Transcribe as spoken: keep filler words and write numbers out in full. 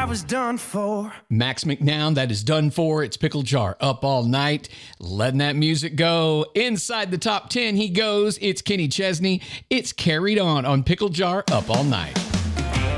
was done for. Max McNown, that is done for. It's Pickle Jar up all night, letting that music go. Inside the top ten he goes. It's Kenny Chesney. It's Carried On on Pickle Jar up all night.